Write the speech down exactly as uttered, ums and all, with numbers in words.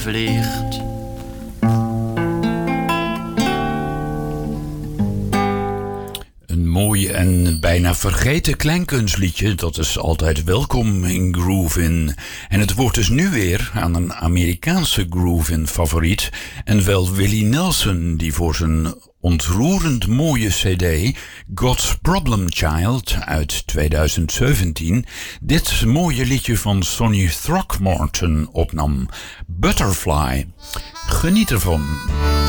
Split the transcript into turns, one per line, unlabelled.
vliegt.
Een mooi en bijna vergeten kleinkunstliedje, dat is altijd welkom in Groovin. En het wordt dus nu weer aan een Amerikaanse Groovin favoriet, en wel Willie Nelson, die voor zijn ontroerend mooie cd God's Problem Child uit tweeduizend zeventien dit mooie liedje van Sonny Throckmorton opnam, Butterfly. Geniet ervan.